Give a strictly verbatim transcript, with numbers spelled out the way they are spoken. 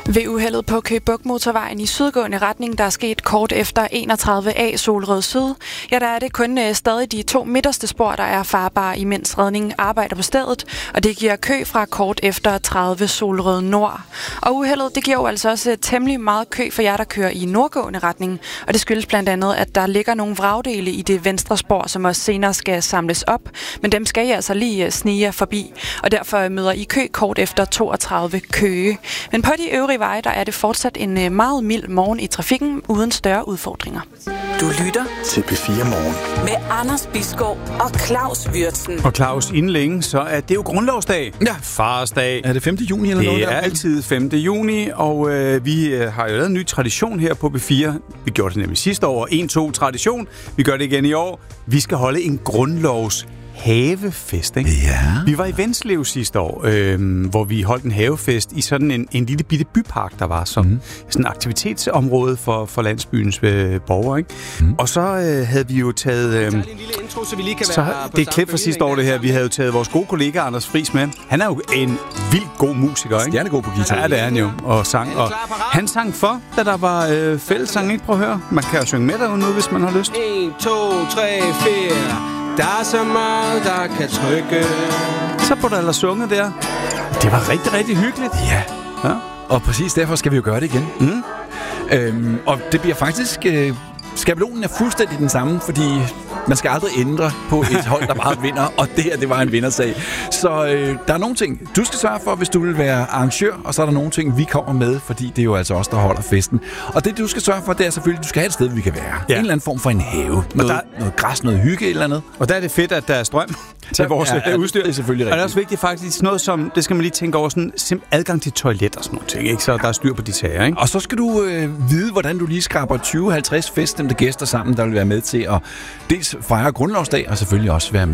Ved uheldet på Køge Bugt Motorvejen i sydgående retning, der er sket kort efter enogtredive A Solrød Syd, ja, der er det kun uh, stadig de to midterste spor, der er farbare, imens redningen arbejder på stedet, og det giver kø fra kort efter tredive Solrød Nord. Og uheldet, det giver jo altså også uh, temmelig meget kø for jer, der kører i nordgående retning, og det skyldes blandt andet, at der ligger nogle vragdele i det venstre spor, som også senere skal samles op, men dem skal I altså lige uh, snige forbi, og derfor møder I kø kort efter toogtredive Køge. Men på de øvrige veje, der er det fortsat en meget mild morgen i trafikken, uden større udfordringer. Du lytter til P fire Morgen med Anders Bisgaard og Claus Würtzen. Og Claus, inden længe, så er det jo grundlovsdag. Ja. Farsdag. Er det femte juni eller det noget? Det er altid femte juni, og øh, vi øh, har jo lavet en ny tradition her på P fire. Vi gjorde det nemlig sidste år. en to tradition. Vi gør det igen i år. Vi skal holde en grundlovs havefest, ikke? Ja. Vi var i Venslev sidste år, øh, hvor vi holdt en havefest i sådan en, en lille bitte bypark, der var som mm. sådan et aktivitetsområde for, for landsbyens øh, borgere, ikke? Mm. Og så øh, havde vi jo taget... Øh, en lille intro, så vi lige kan så være det er et klip fra sidste år, det her. Vi havde jo taget vores gode kollega Anders Friis med. Han er jo en vildt god musiker, ikke? Stjernegod på guitar. Ja, det er han jo. Og sang. Og han sang for, da der var øh, fællessang, ikke? Prøv at høre. Man kan jo synge med derude nu, hvis man har lyst. en, to, tre, fire. Der er så meget, der kan trykke. Så på der eller sunget der. Det var rigtig, rigtig hyggeligt. Ja. Ja. Og præcis derfor skal vi jo gøre det igen. Mm. Øhm, og det bliver faktisk... Øh, skabelonen er fuldstændig den samme, fordi man skal aldrig ændre på et hold, der bare vinder, og det her, det var en vindersag. Så øh, der er nogle ting, du skal sørge for, hvis du vil være arrangør, og så er der nogle ting, vi kommer med, fordi det er jo altså os, der holder festen. Og det, du skal sørge for, det er selvfølgelig, at du skal have et sted, vi kan være. Ja. En eller anden form for en have. Noget, der... noget græs, noget hygge, et eller andet. Og der er det fedt, at der er strøm til vores ja, ja, udstyr. Det er selvfølgelig rigtigt. Og det er også vigtigt faktisk noget som, det skal man lige tænke over, sådan sim- adgang til toilet og sådan nogle ting, ikke? Så der er styr på de sager, ikke? Og så skal du øh, vide, hvordan du lige skraber tyve halvtreds feststemte gæster sammen, der vil være med til at dels fejre grundlovsdag, og selvfølgelig også være med